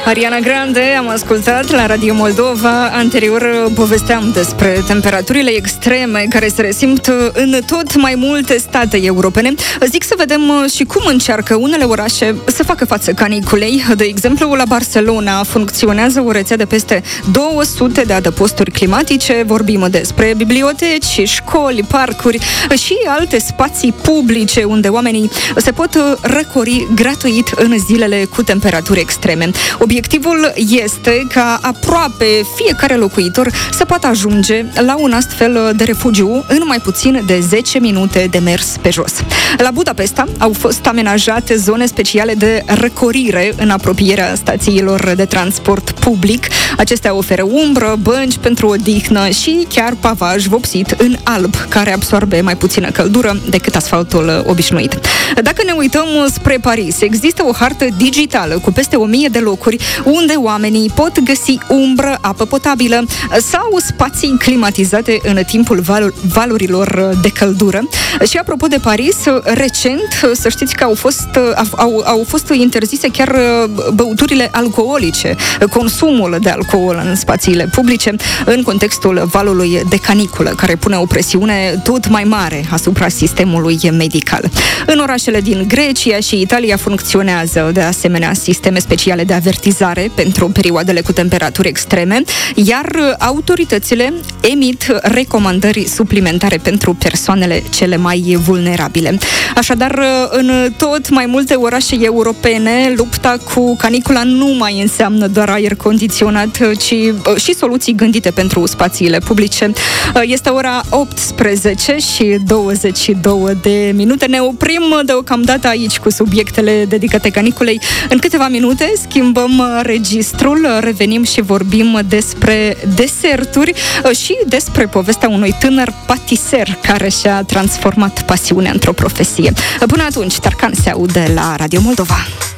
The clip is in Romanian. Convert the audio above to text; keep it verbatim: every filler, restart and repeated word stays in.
Ariana Grande am ascultat la Radio Moldova. Anterior povesteam despre temperaturile extreme care se resimt în tot mai multe state europene. Zic să vedem și cum încearcă unele orașe să facă față caniculei. De exemplu, la Barcelona funcționează o rețea de peste două sute de adăposturi climatice. Vorbim despre biblioteci, școli, parcuri și alte spații publice unde oamenii se pot răcori gratuit în zilele cu temperaturi extreme. Obiectivul este ca aproape fiecare locuitor să poată ajunge la un astfel de refugiu în mai puțin de zece minute de mers pe jos. La Budapesta au fost amenajate zone speciale de răcorire în apropierea stațiilor de transport public. Acestea oferă umbră, bănci pentru odihnă și chiar pavaj vopsit în alb, care absorbe mai puțină căldură decât asfaltul obișnuit. Dacă ne uităm spre Paris, există o hartă digitală cu peste o mie de locuri unde oamenii pot găsi umbră, apă potabilă sau spații climatizate în timpul val- valurilor de căldură. Și apropo de Paris, recent, să știți că au fost, au, au fost interzise chiar băuturile alcoolice, consumul de alcool în spațiile publice, în contextul valului de caniculă, care pune o presiune tot mai mare asupra sistemului medical. În orașele din Grecia și Italia funcționează de asemenea sisteme speciale de avertizare pentru perioadele cu temperaturi extreme, iar autoritățile emit recomandări suplimentare pentru persoanele cele mai vulnerabile. Așadar, în tot mai multe orașe europene, lupta cu canicula nu mai înseamnă doar aer condiționat, ci și soluții gândite pentru spațiile publice. Este ora optsprezece și douăzeci și două de minute. Ne oprim deocamdată aici cu subiectele dedicate caniculei. În câteva minute schimbăm registrul, revenim și vorbim despre deserturi și despre povestea unui tânăr patiser care și-a transformat pasiunea într-o profesie. Până atunci, Tarkan se aude la Radio Moldova.